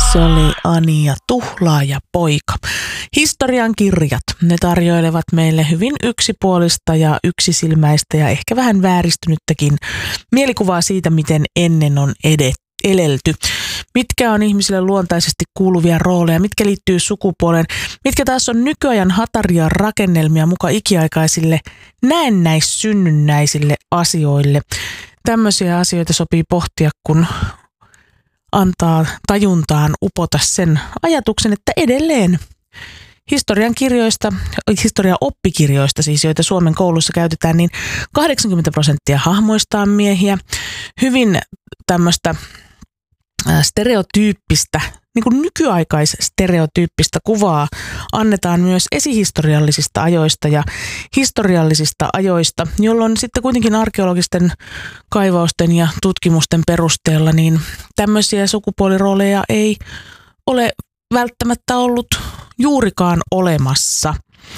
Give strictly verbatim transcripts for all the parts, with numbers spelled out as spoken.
Se oli Ania Tuhlaaja poika. Historian kirjat, ne tarjoilevat meille hyvin yksipuolista ja yksisilmäistä ja ehkä vähän vääristynyttäkin mielikuvaa siitä, miten ennen on edetty. elelty. Mitkä on ihmisille luontaisesti kuuluvia rooleja, mitkä liittyy sukupuoleen, mitkä taas on nykyajan hataria rakennelmia muka ikiaikaisille näennäissynnynnäisille asioille. Tämmöisiä asioita sopii pohtia, kun antaa tajuntaan upota sen ajatuksen, että edelleen historian kirjoista, historian oppikirjoista siis, joita Suomen koulussa käytetään, niin kahdeksankymmentä prosenttia hahmoista on miehiä. Hyvin tämmöistä stereotyyppistä, niin kuin nykyaikaisstereotyyppistä kuvaa annetaan myös esihistoriallisista ajoista ja historiallisista ajoista, jolloin sitten kuitenkin arkeologisten kaivausten ja tutkimusten perusteella niin tämmöisiä sukupuolirooleja ei ole välttämättä ollut juurikaan olemassa.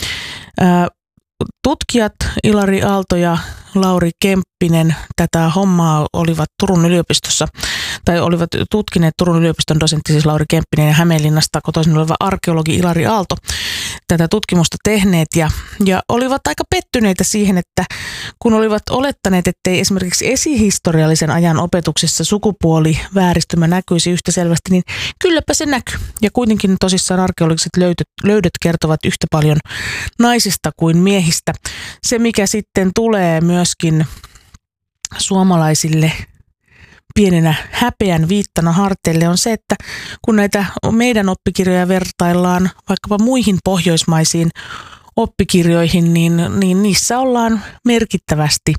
Tutkijat Ilari Aalto ja Lauri Kemppinen tätä hommaa olivat Turun yliopistossa, tai olivat tutkineet Turun yliopiston dosentti, siis Lauri Kemppinen ja Hämeenlinnasta kotoisin oleva arkeologi Ilari Aalto tätä tutkimusta tehneet ja, ja olivat aika pettyneitä siihen, että kun olivat olettaneet, ettei esimerkiksi esihistoriallisen ajan opetuksessa sukupuoli vääristymä näkyisi yhtä selvästi, niin kylläpä se näkyy. Ja kuitenkin tosissaan arkeologiset löydöt, löydöt kertovat yhtä paljon naisista kuin miehistä. Se, mikä sitten tulee myöskin suomalaisille pienenä häpeän viittana harteille on se, että kun näitä meidän oppikirjoja vertaillaan vaikkapa muihin pohjoismaisiin oppikirjoihin, niin, niin niissä ollaan merkittävästi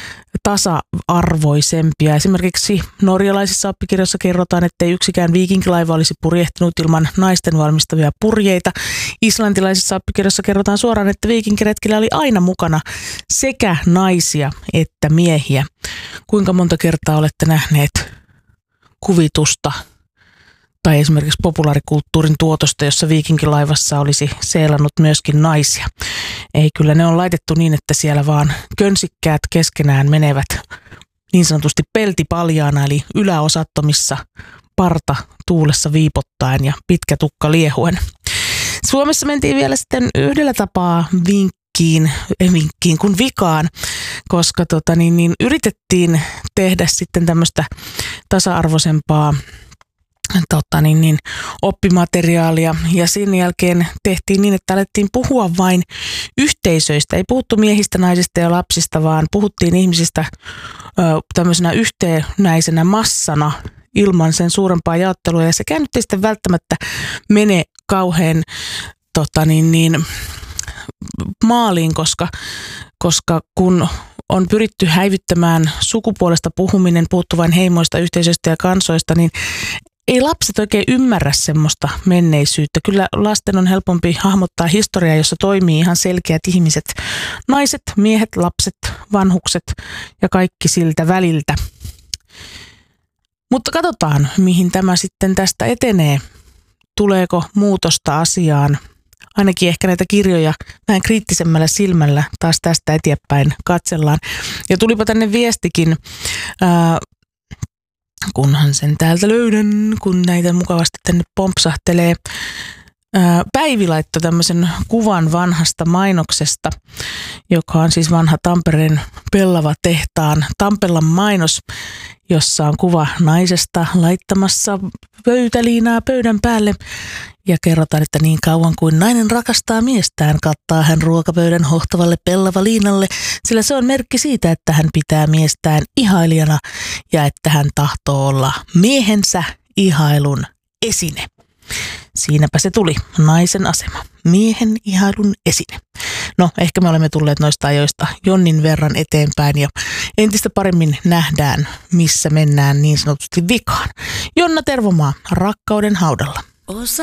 tasa-arvoisempia. Esimerkiksi norjalaisissa oppikirjoissa kerrotaan, ettei yksikään viikinkilaiva olisi purjehtinut ilman naisten valmistavia purjeita. Islantilaisissa oppikirjoissa kerrotaan suoraan, että viikinkiretkillä oli aina mukana sekä naisia että miehiä. Kuinka monta kertaa olette nähneet kuvitusta tai esimerkiksi populaarikulttuurin tuotosta, jossa viikinkilaivassa olisi seilannut myöskin naisia? Ei, kyllä ne on laitettu niin, että siellä vaan könsikkäät keskenään menevät niin sanotusti peltipaljaana, eli yläosattomissa parta tuulessa viipottaen ja pitkä tukka liehuen. Suomessa mentiin vielä sitten yhdellä tapaa vinkkiin, ei vinkkiin kuin vikaan, koska tota, niin, niin, yritettiin tehdä sitten tämmöistä tasa-arvoisempaa Totta, niin, niin, oppimateriaalia ja sen jälkeen tehtiin niin, että alettiin puhua vain yhteisöistä. Ei puhuttu miehistä, naisista ja lapsista, vaan puhuttiin ihmisistä ö, tämmöisenä yhtenäisenä massana ilman sen suurempaa jaottelua. Ja sekään nyt ei sitten välttämättä mene kauhean tota, niin, niin, maaliin, koska, koska kun on pyritty häivyttämään sukupuolesta puhuminen, puhuttu vain heimoista, yhteisöistä ja kansoista, niin ei lapset oikein ymmärrä semmoista menneisyyttä. Kyllä lasten on helpompi hahmottaa historiaa, jossa toimii ihan selkeät ihmiset. Naiset, miehet, lapset, vanhukset ja kaikki siltä väliltä. Mutta katsotaan, mihin tämä sitten tästä etenee. Tuleeko muutosta asiaan? Ainakin ehkä näitä kirjoja vähän kriittisemmällä silmällä taas tästä eteenpäin katsellaan. Ja tulipa tänne viestikin, ää, kunhan sen täältä löydän, kun näitä mukavasti tänne pompsahtelee. Päivi laittoi tämmöisen kuvan vanhasta mainoksesta, joka on siis vanha Tampereen Pellava-tehtaan Tampellan mainos, jossa on kuva naisesta laittamassa pöytäliinaa pöydän päälle. Ja kerrotaan, että niin kauan kuin nainen rakastaa miestään, kattaa hän ruokapöydän hohtavalle pellavaliinalle, sillä se on merkki siitä, että hän pitää miestään ihailijana ja että hän tahtoo olla miehensä ihailun esine. Siinäpä se tuli, naisen asema, miehen ihailun esine. No, ehkä me olemme tulleet noista ajoista jonnin verran eteenpäin ja entistä paremmin nähdään, missä mennään niin sanotusti vikaan. Jonna Tervomaa, Rakkauden haudalla.